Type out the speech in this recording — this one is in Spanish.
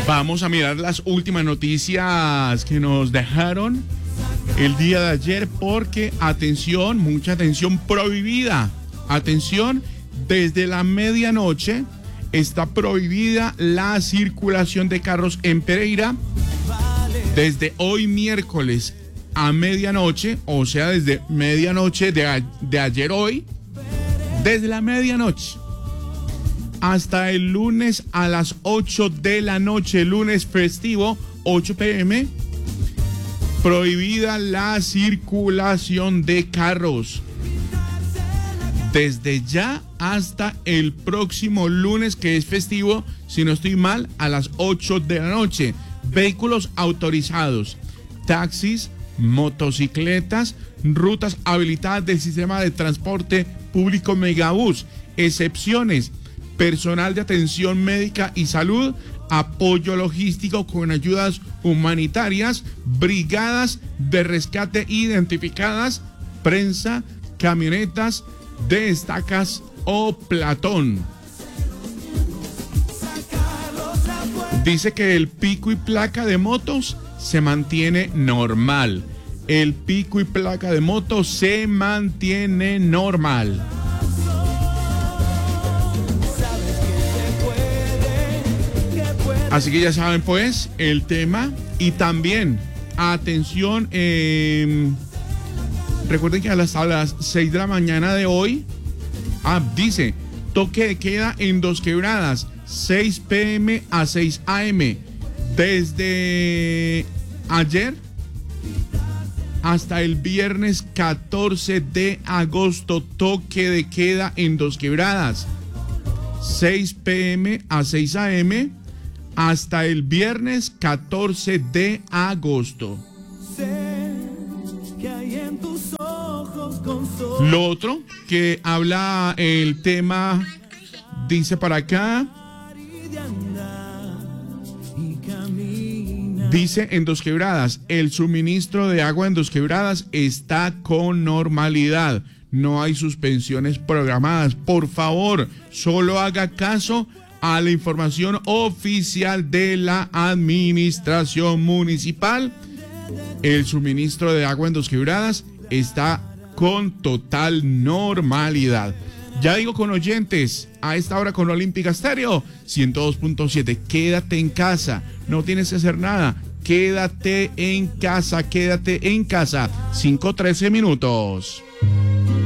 Vamos a mirar las últimas noticias que nos dejaron el día de ayer porque, atención, mucha atención prohibida. Atención, desde la medianoche está prohibida la circulación de carros en Pereira. Desde hoy miércoles a medianoche, o sea, desde medianoche de ayer hoy, desde la medianoche hasta el lunes a las 8 de la noche, lunes festivo, 8 p.m., prohibida la circulación de carros. Desde ya hasta el próximo lunes, que es festivo, si no estoy mal, a las 8 de la noche. Vehículos autorizados, taxis, motocicletas, rutas habilitadas del sistema de transporte público Megabús. Excepciones: personal de atención médica y salud, apoyo logístico con ayudas humanitarias, brigadas de rescate identificadas, prensa, camionetas de estacas o platón. Dice que el pico y placa de motos se mantiene normal. El pico y placa de motos se mantiene normal. Así que ya saben, pues, el tema. Y también, atención, recuerden que a las 6 de la mañana de hoy, dice, toque de queda en Dos Quebradas, 6 p.m. a 6 a.m. Desde ayer hasta el viernes 14 de agosto, toque de queda en Dos Quebradas, 6 p.m. a 6 a.m. hasta el viernes 14 de agosto. Lo otro que habla el tema, dice para acá, dice en Dos Quebradas, el suministro de agua en Dos Quebradas está con normalidad. No hay suspensiones programadas. Por favor, solo haga caso a la información oficial de la administración municipal. El suministro de agua en Dos Quebradas está con total normalidad. Ya digo con oyentes, a esta hora con Olímpica Estéreo 102.7, quédate en casa, no tienes que hacer nada, quédate en casa, 5:13 minutos.